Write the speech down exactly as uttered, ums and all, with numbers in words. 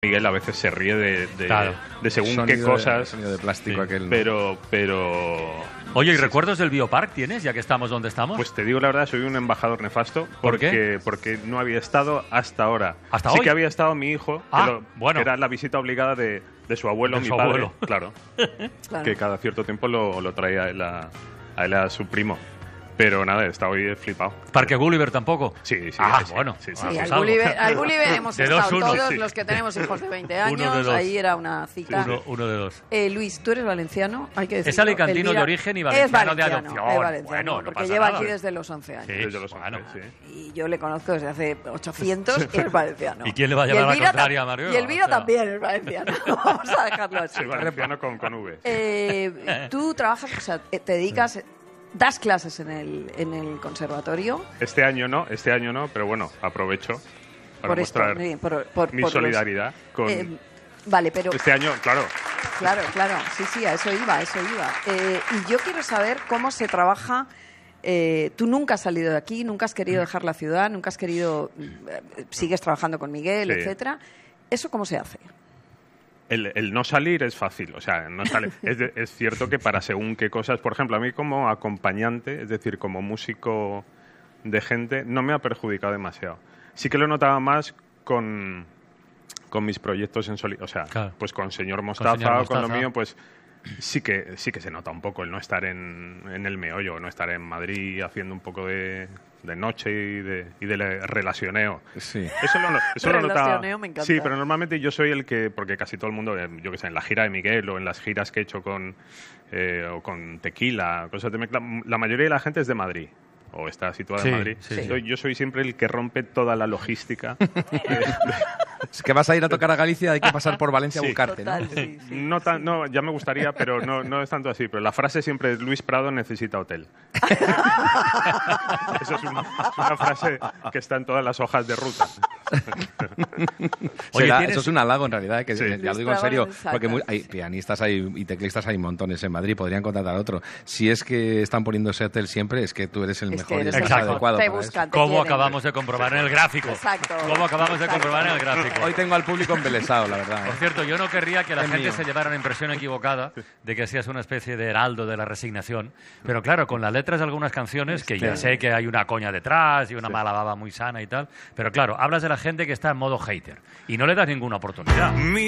Miguel a veces se ríe de, de, Claro. de según Sonido qué cosas. De, sonido de plástico Sí, aquel. ¿no? Pero, pero... Oye, ¿y recuerdos del Biopark tienes, ya que estamos donde estamos? Pues te digo la verdad, soy un embajador nefasto. ¿Por porque, qué? Porque no había estado hasta ahora. ¿Hasta sí hoy? que había estado mi hijo, Ah, que, lo- bueno. que era la visita obligada de, de su abuelo, De mi su padre. abuelo. Claro, Claro. que cada cierto tiempo lo, lo traía a él a, a él a su primo. Pero nada, está hoy flipado. ¿Parque Gulliver tampoco? Sí, sí. Ah, sí, bueno. sí, sí, Sí, pues al algo. Gulliver, al Gulliver hemos De estado dos, uno. todos Sí. los que tenemos hijos de veinte Uno de años. dos. Ahí era una cita. Uno, uno de dos. Eh, Luis, tú eres valenciano, hay que decirlo. Es alicantino Elvira- de origen y valenciano es de valenciano, adopción. es valenciano, Bueno, no porque pasa lleva nada. aquí desde los once años. Sí, Desde los bueno. once, sí. Y yo le conozco desde hace ochocientos y es valenciano. ¿Y quién le va a llevar la Elvira contraria ta- a Mario? Y Elvira O sea. también es valenciano. Vamos a dejarlo así. Soy valenciano con, con V. Eh, tú trabajas, o sea, te dedicas, das clases en el, en el conservatorio. Este año no, este año no, pero bueno, aprovecho para por esto, mostrar muy bien, por- por- mi por los- solidaridad con... Eh, vale, pero Este año, claro, claro, claro, sí, sí, a eso iba, a eso iba. Eh, y yo quiero saber cómo se trabaja. Eh, tú nunca has salido de aquí, nunca has querido dejar la ciudad, nunca has querido, eh, sigues trabajando con Miguel, Sí. etcétera. ¿Eso cómo se hace? el, el no salir es fácil. O sea, no sale. es, de- es cierto que para según qué cosas, por ejemplo, a mí como acompañante, es decir, como músico de gente, no me ha perjudicado demasiado. Sí que lo notaba más con, con mis proyectos en solitario. O sea, Claro. pues con Señor Mostaza, Señor o con lo Mostaza. mío, pues sí que sí que se nota un poco el no estar en, en el meollo, no estar en Madrid haciendo un poco de, de noche y de, y de le- relacioneo. Sí. Eso lo, no- eso lo notaba. Relacioneo me encanta. Sí, pero normalmente yo soy el que, porque casi todo el mundo, eh, yo que sé, en la gira de Miguel o en las giras que he hecho con, eh, o con Tequila, cosas de mezcla, la mayoría de la gente es de Madrid. O está situada Sí, en Madrid. sí, sí. Yo, yo soy siempre el que rompe toda la logística. Es que vas a ir a tocar a Galicia, hay que pasar por Valencia Sí. a buscarte, ¿no? Total, sí, sí. No, tan, no, ya me gustaría, pero no, no es tanto así. Pero la frase siempre es Luis Prado necesita hotel. Eso es, un- es una frase que está en todas las hojas de ruta. Oye, Será- ¿tienes- Eso es un halago en realidad, que Sí. ya lo Luis digo en Prado serio, necesita, porque muy- sí, hay sí. pianistas hay, y teclistas hay montones en Madrid, podrían contratar a otro. Si es que están poniendo ese hotel siempre, es que tú eres el Es mejor que y el eres el más Exacto. adecuado Te para eso. buscan, te ¿Cómo quieren. acabamos de comprobar en el gráfico? Exacto. ¿Cómo acabamos de Exacto. comprobar en el gráfico? Hoy tengo al público embelesado, la verdad. Por ¿eh? cierto, yo no querría que la Es gente mío. se llevara una impresión equivocada de que seas una especie de heraldo de la resignación, pero claro, con las letras de algunas canciones, que ya sé que hay una coña detrás y una mala baba muy sana y tal, pero claro, hablas de la gente que está en modo hater y no le das ninguna oportunidad.